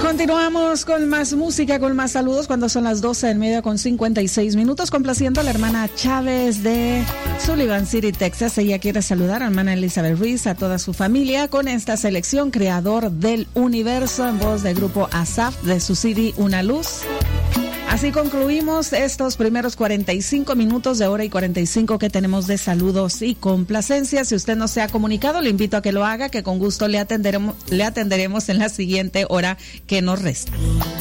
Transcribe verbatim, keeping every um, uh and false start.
Continuamos con más música, con más saludos cuando son las doce del mediodía con cincuenta y seis minutos, complaciendo a la hermana Chávez de Sullivan City, Texas. Ella quiere saludar a la hermana Elizabeth Ruiz, a toda su familia, con esta selección Creador del Universo en voz del grupo Asaf de su C D Una Luz. Así concluimos estos primeros cuarenta y cinco minutos de hora y cuarenta y cinco que tenemos de saludos y complacencias. Si usted no se ha comunicado, le invito a que lo haga, que con gusto le atenderemos, le atenderemos en la siguiente hora que nos resta.